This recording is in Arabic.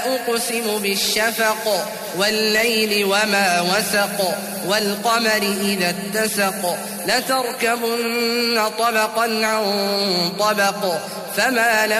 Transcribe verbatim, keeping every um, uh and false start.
أقسم بالشفق والليل وما وسق والقمر إذا اتسق لتركبن طبقا عن طبق فما